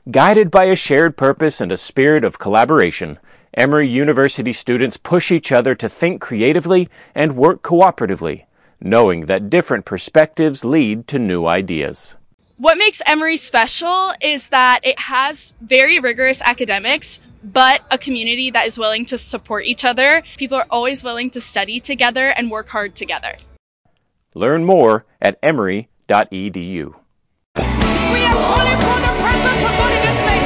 Guided by a shared purpose and a spirit of collaboration, Emory University students push each other to think creatively and work cooperatively, knowing that different perspectives lead to new ideas. What makes Emory special is that it has very rigorous academics, but a community that is willing to support each other. People are always willing to study together and work hard together. Learn more at emory.edu. We are calling for the presence of the